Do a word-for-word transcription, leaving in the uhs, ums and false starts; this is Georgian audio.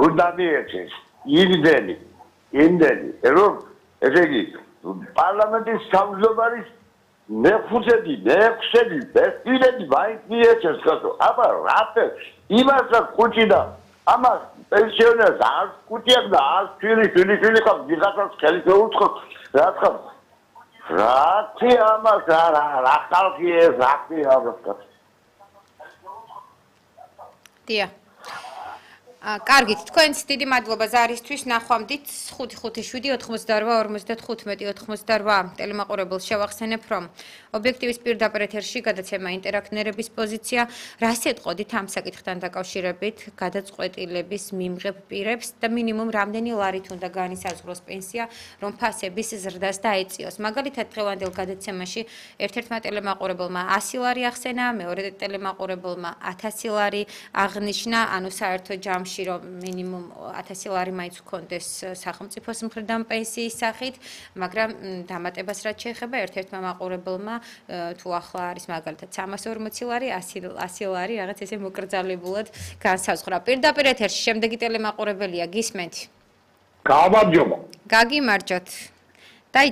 უნდა მიეცეს იმდენი იმდენი რომ ესე იგი პარლამენტის თავმჯდომარის მეხუთედი მეექვსედი ბესტილები მაინც მიეცეს ხათო აბა რატო იმას რა ხუჭიდა ამას პენსიონერს არ ხუჭია და არ ჩვილი ჩვილი ჩვილი ხა ვიღაცას ხელი შეუწყოს რა თქმა რატი ამას რა რა ხალხი ეს რატი ამას დია კარგით, თქვენც დიდი მადლობა ზარისთვის. ნახვამდით ხუთი ხუთი შვიდი ოთხმოცდაორვა ორმოცდათხუთმეტი ოცდაოთხმოცდაორვა ტელემაყურებელს შევახსენებ, რომ ობიექტივის პირდაპირ ეთერში გადაცემა ინტერაქტნერების პოზიცია. რას ეტყოდით ამ საკითხთან დაკავშირებით გადაწყვეტილების მიმღებ პირებს და მინიმუმ რამდენი ლარით უნდა განისაზღვროს პენსია, რომ ფასების ზრდას დაეწიოს. მაგალითად, დღევანდელ გადაცემაში ერთ-ერთმა ტელემაყურებელმა ასი ლარი ახსენა, მეორე ტელემაყურებელმა ათასი ლარი აღნიშნა, ანუ საერთო ჯამში რომ მინიმუმ ათასი ლარი მაინც ჰქონდეს სახელმწიფოს მხრიდან პენსიის სახით, მაგრამ დამატებას რაც შეეხება ერთ-ერთმა მაყურებელმა თუ ახლა არის მაგალითად სამას ორმოცი ლარი, ასი ლარი რაღაც ესე მოკრძალებულად განსაზღვრა. პირდაპირ ეთერში შემდეგი ტელემაყურებელია, გისმენთ. გამარჯობა. გაგიმარჯოთ.